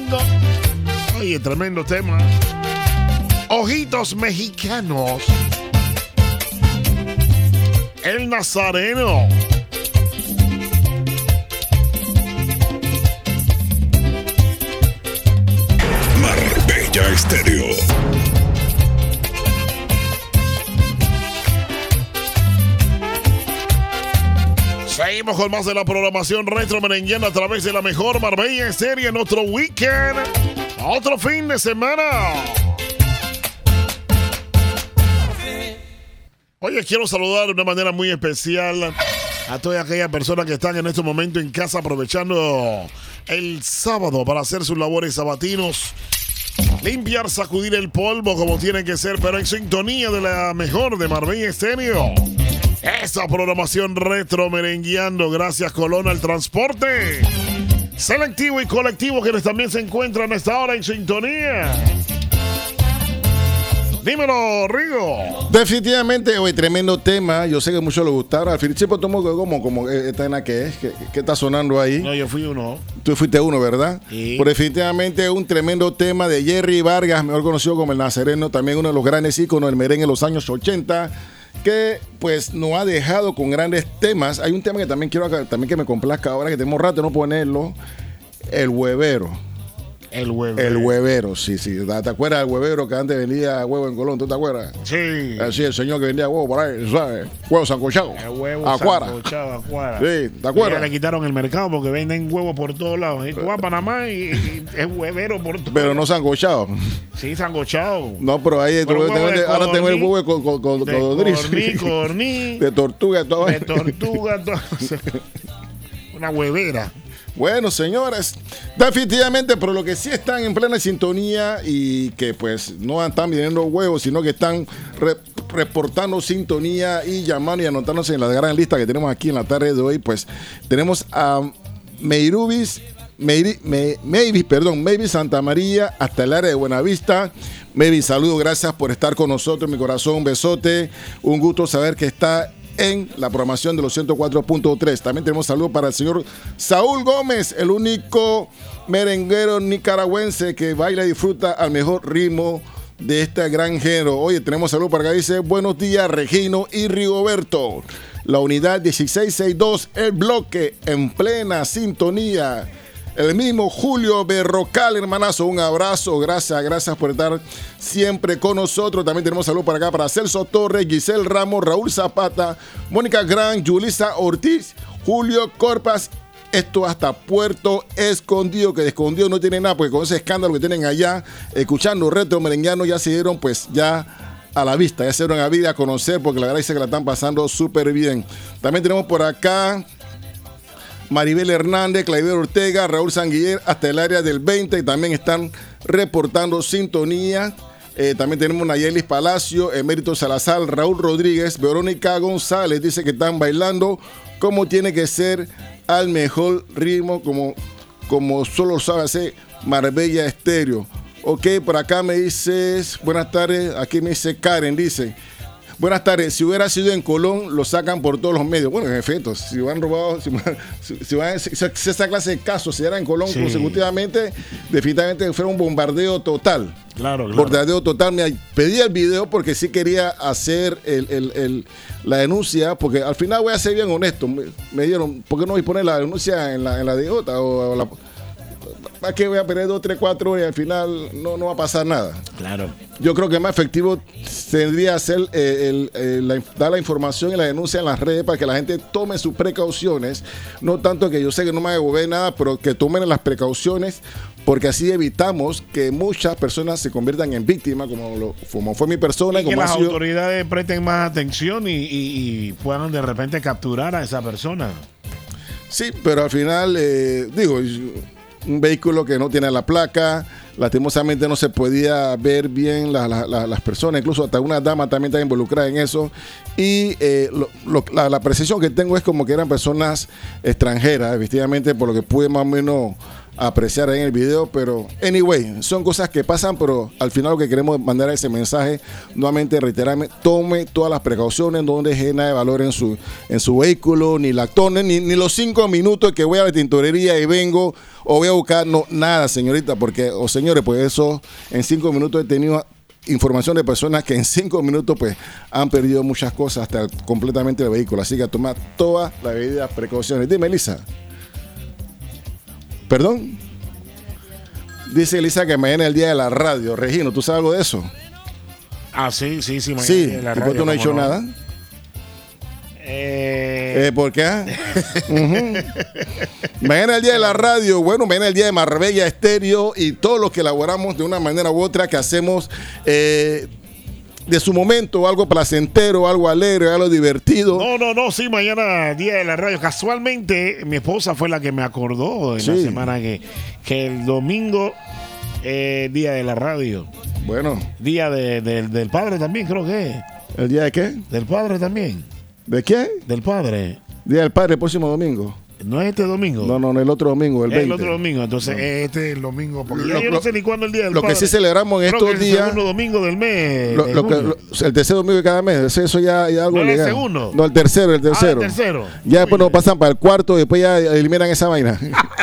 Merengueando. Oye, tremendo tema. Ojitos Mexicanos. El Nazareno. Marbella Estéreo. Seguimos con más de la programación retro merengueando a través de la mejor Marbella Estéreo en otro weekend, otro fin de semana. Oye, quiero saludar de una manera muy especial a todas aquellas personas que están en este momento en casa aprovechando el sábado para hacer sus labores sabatinos. Limpiar, sacudir el polvo como tiene que ser, pero en sintonía de la mejor de Marbella Estéreo. Esa programación retro merengueando, gracias Colón al transporte selectivo y colectivo, quienes también se encuentran a esta hora en sintonía. Dímelo, Rigo. Definitivamente, hoy tremendo tema. Yo sé que muchos les gustaron. Al principio tomo como esta en que es, que está sonando ahí. No, yo fui uno. Tú fuiste uno, ¿verdad? Sí. Pero definitivamente un tremendo tema de Jerry Vargas, mejor conocido como el Nazareno, también uno de los grandes íconos del merengue en los años 80, que pues nos ha dejado con grandes temas. Hay un tema que también quiero también que me complazca ahora, que tenemos rato de no ponerlo, el huevero. El huevero. El huevero, sí. ¿Te acuerdas del huevero que antes vendía huevo en Colón? ¿Tú te acuerdas? Sí. Así, el señor que vendía huevo por ahí, ¿sabes? Huevo sancochado. El huevo Acuara. sancochado, Acuara. Sí, ¿te acuerdas? Ya le quitaron el mercado porque venden huevos por todos lados. Y tú vas a Panamá y es huevero por todos Pero no sancochado. Sí, sancochado. No, pero ahí Pero ahora tengo el huevo con corní. de tortuga, todo. De tortuga, todo. Una huevera. Bueno, señores, definitivamente, pero lo que sí están en plena sintonía y que pues no están vendiendo huevos, sino que están reportando sintonía y llamando y anotándose en la gran lista que tenemos aquí en la tarde de hoy, pues tenemos a Mavis Santa María hasta el área de Buenavista. Mavis, saludos, gracias por estar con nosotros, mi corazón, un besote, un gusto saber que está en la programación de los 104.3. También tenemos saludos para el señor Saúl Gómez, el único merenguero nicaragüense que baila y disfruta al mejor ritmo de este gran género. Oye, tenemos saludos para acá, dice: buenos días, Regino y Rigoberto. La unidad 1662, el bloque en plena sintonía. El mismo Julio Berrocal, hermanazo, un abrazo, gracias por estar siempre con nosotros. También tenemos salud para acá para Celso Torres, Giselle Ramos, Raúl Zapata, Mónica Gran, Yulisa Ortiz, Julio Corpas. Esto hasta Puerto Escondido, que de escondido no tiene nada, porque con ese escándalo que tienen allá, escuchando retro merengueano, ya se dieron pues ya a la vista, ya se dieron a vida a conocer, porque la verdad dice que la están pasando súper bien. También tenemos por acá Maribel Hernández, Claudio Ortega, Raúl Sanguiller, hasta el área del 20, y también están reportando sintonía. También tenemos Nayelis Palacio, Emérito Salazar, Raúl Rodríguez, Verónica González, dice que están bailando como tiene que ser, al mejor ritmo, como solo sabe hacer Marbella Estéreo. Ok, por acá me dices, buenas tardes, aquí me dice Karen, dice: buenas tardes, si hubiera sido en Colón, lo sacan por todos los medios. Bueno, en efecto, si van robado, si esa clase de casos se era en Colón consecutivamente, definitivamente fuera un bombardeo total. Claro. Bombardeo total. Me pedí el video porque sí quería hacer la denuncia, porque al final voy a ser bien honesto. Me dieron, ¿por qué no voy a poner la denuncia en la DJ? ¿Para qué voy a perder 2, 3, 4 horas y al final no va a pasar nada? Claro. Yo creo que más efectivo tendría ser dar la información y la denuncia en las redes para que la gente tome sus precauciones. No tanto que yo sé que no me va a devolver nada, pero que tomen las precauciones, porque así evitamos que muchas personas se conviertan en víctimas, como fue mi persona. Y como que las ha sido... autoridades presten más atención y puedan de repente capturar a esa persona. Sí, pero al final, un vehículo que no tiene la placa, lastimosamente no se podía ver bien las personas, incluso hasta una dama también está involucrada en eso, y la percepción que tengo es como que eran personas extranjeras, efectivamente, por lo que pude más o menos apreciar en el video, pero anyway, son cosas que pasan, pero al final lo que queremos mandar ese mensaje, nuevamente reiterarme, tome todas las precauciones, no deje nada de valor en su vehículo, ni lactones, ni los 5 minutos que voy a la tintorería y vengo o voy a buscar, no, nada, señorita, porque, o señores, pues eso, en 5 minutos he tenido información de personas que en 5 minutos pues han perdido muchas cosas hasta completamente el vehículo, así que toma todas las debidas precauciones. Dime, Elisa. ¿Perdón? Dice Elisa que mañana es el día de la radio. Regino, ¿tú sabes algo de eso? Ah, sí, mañana sí, es la ¿y por radio, qué tú no has dicho no? nada? ¿Por qué? Mañana es el día de la radio, bueno, mañana es el día de Marbella Estéreo y todos los que elaboramos de una manera u otra, que hacemos de su momento algo placentero, algo alegre, algo divertido. No, sí, mañana día de la radio. Casualmente, mi esposa fue la que me acordó en la semana que el domingo día de la radio. Bueno. Día del padre también, creo que es. ¿El día de qué? Del padre también. ¿De qué? Del padre. Día del padre, el próximo domingo. ¿No es este domingo? No, el otro domingo, el 20. El otro domingo, entonces este es el domingo. Porque yo no sé ni cuándo es el día del padre. Lo que sí celebramos en estos días. El segundo domingo del mes. El tercer domingo de cada mes, eso ya algo legal. ¿No el segundo? No, el tercero. El tercero. Ya después nos pasan para el cuarto y después ya eliminan esa vaina.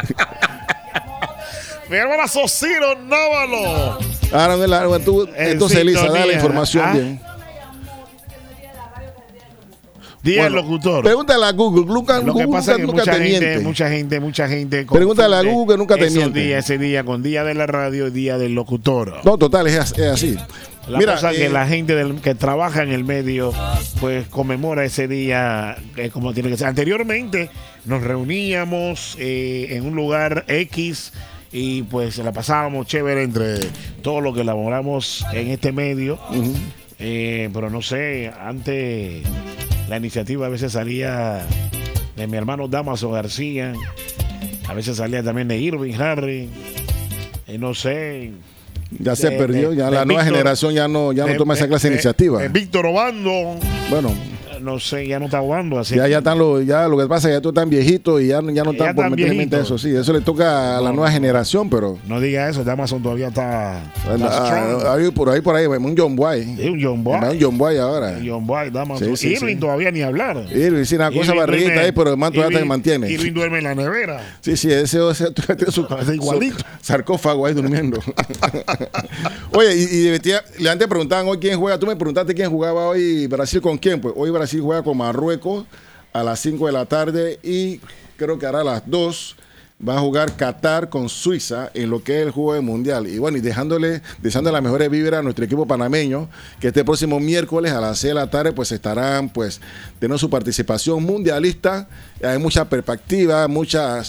Mi hermana Ciro Návalo. Ahora, entonces, Elisa, da la información bien. Día del locutor. Pregúntale a Google. Lo que pasa es que nunca te miente. Mucha gente. Pregúntale a Google que nunca te miente. Ese día con día de la radio y día del locutor. No, total, es así. Mira, cosa que la gente que trabaja en el medio pues conmemora ese día como tiene que ser. Anteriormente nos reuníamos en un lugar X y pues la pasábamos chévere entre todos los que elaboramos en este medio. Uh-huh. Pero no sé, antes la iniciativa a veces salía de mi hermano Damaso García, a veces salía también de Irving Harry, no sé. Ya se perdió, ya la nueva generación ya no toma esa clase de iniciativa. Víctor Obando. Bueno. No sé, ya no está jugando así. Ya están lo que pasa es que ya tú están viejitos y ya no están por meter en mente eso. Sí, eso le toca a la nueva generación, pero. No diga eso, Amazon todavía está. Por ahí, un John Boy. Es un John Boy. Un John Boy ahora. John Boy, Amazon. Sí, Irving todavía ni hablar. Irving, sí, una cosa barriguita ahí, pero el man todavía se mantiene. Irving duerme en la nevera. Sí, ese tiene su sarcófago ahí durmiendo. Oye, y antes preguntaban hoy quién juega. Tú me preguntaste quién jugaba hoy Brasil con quién. Pues hoy Brasil juega con Marruecos a las 5 de la tarde y creo que ahora a las 2 va a jugar Qatar con Suiza en lo que es el juego del Mundial. Y bueno, y deseando las mejores vibras a nuestro equipo panameño, que este próximo miércoles a las 6 de la tarde pues estarán pues teniendo su participación mundialista. Hay mucha perspectiva, mucha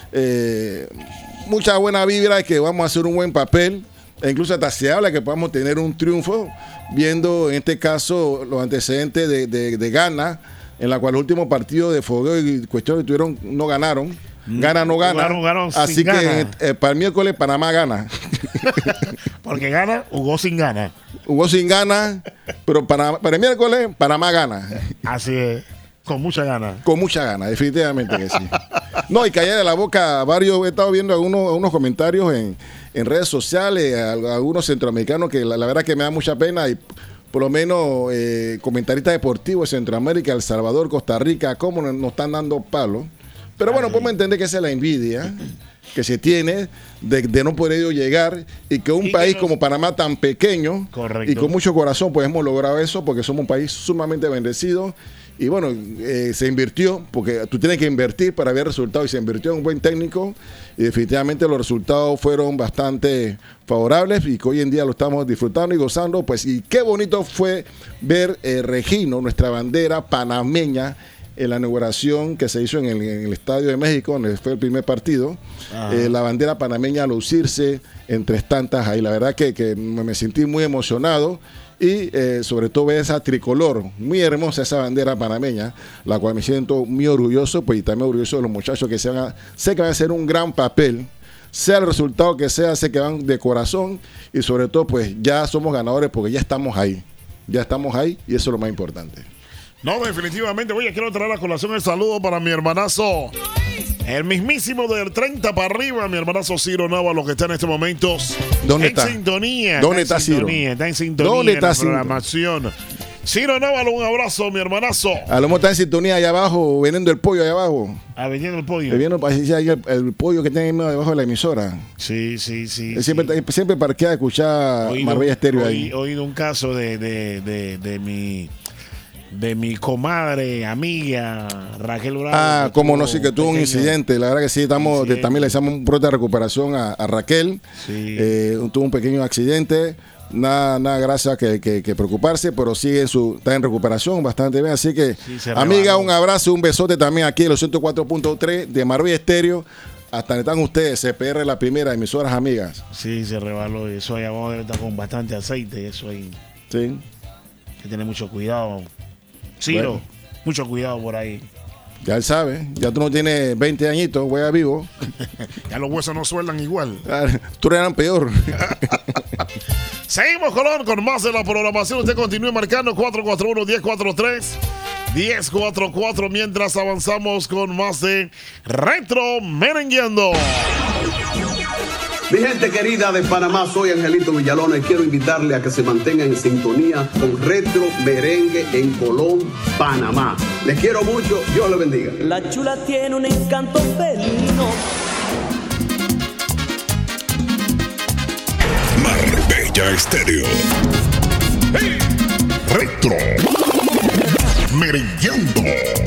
buena vibra y que vamos a hacer un buen papel. E incluso hasta se habla que podamos tener un triunfo, viendo en este caso los antecedentes de Ghana, en la cual el último partido de fogueo y cuestiones que tuvieron no ganaron. Ghana no gana. Ganaron así que para el miércoles Panamá gana. Porque Ghana jugó sin gana. Jugó sin gana, pero para el miércoles Panamá gana. Así es. Con mucha gana. Con mucha gana, definitivamente que sí. No, y callar de la boca varios, he estado viendo algunos comentarios en redes sociales, algunos centroamericanos que la verdad que me da mucha pena y por lo menos comentaristas deportivos de Centroamérica, El Salvador, Costa Rica, cómo nos están dando palos. Pero bueno, podemos entender que esa es la envidia que se tiene de no poder llegar y que un país como Panamá tan pequeño y con mucho corazón pues hemos logrado eso porque somos un país sumamente bendecido. Y bueno, se invirtió, porque tú tienes que invertir para ver resultados, y se invirtió en un buen técnico, y definitivamente los resultados fueron bastante favorables, y que hoy en día lo estamos disfrutando y gozando, pues, y qué bonito fue ver Regino, nuestra bandera panameña, en la inauguración que se hizo en el Estadio de México, donde fue el primer partido, la bandera panameña a lucirse entre tantas ahí. La verdad que me sentí muy emocionado y sobre todo ver esa tricolor, muy hermosa esa bandera panameña, la cual me siento muy orgulloso, pues y también orgulloso de los muchachos que sé que van a hacer un gran papel, sea el resultado que sea, sé que van de corazón y sobre todo pues ya somos ganadores porque ya estamos ahí y eso es lo más importante. No, definitivamente. Oye, quiero traer a colación el saludo para mi hermanazo El mismísimo del 30 para arriba, mi hermanazo Ciro Návalo, que está en estos momentos ¿Dónde en está? sintonía. ¿Dónde está Ciro? Está en sintonía. ¿Dónde está en la Ciro? programación. Ciro Návalo, un abrazo, mi hermanazo. A lo mejor está en sintonía allá abajo, vendiendo el pollo allá abajo. Vendiendo el pollo. Viendo ahí el pollo que tiene ahí debajo de la emisora. Sí. Él siempre parquea a escuchar Marbella Estéreo ahí. He oído un caso de mi comadre, amiga, Raquel Bravo. Como no, sí, que tuvo un incidente. La verdad que sí, también le hicimos un programa de recuperación a Raquel. Sí. Tuvo un pequeño accidente. Nada gracias que preocuparse, pero está en recuperación bastante bien. Así que, amiga, un abrazo, un besote también aquí en los 104.3 de Marbella Estéreo. Hasta donde están ustedes, CPR, la primera, emisoras amigas. Sí, se rebaló. Eso ahí abajo debe estar con bastante aceite. Eso ahí. Sí. Hay que tener mucho cuidado. Ciro, Bueno. mucho cuidado por ahí. Ya él sabe, ya tú no tienes 20 añitos, hueá vivo. Ya los huesos no sueldan igual. Tú eran peor. Seguimos, Colón, con más de la programación. Usted continúe marcando 441-1043-1044 mientras avanzamos con más de Retro Merengueando. Mi gente querida de Panamá, soy Angelito Villalona y quiero invitarle a que se mantengan en sintonía con Retro Merengue en Colón, Panamá. Les quiero mucho, Dios les bendiga. La chula tiene un encanto felino. Marbella Estéreo. Retro Merengueando.